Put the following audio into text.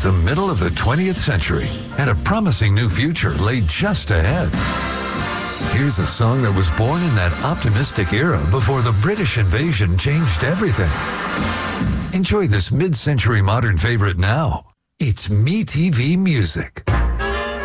was the middle of the 20th century, and a promising new future lay just ahead. Here's a song that was born in that optimistic era before the British invasion changed everything. Enjoy this mid-century modern favorite now. It's MeTV Music.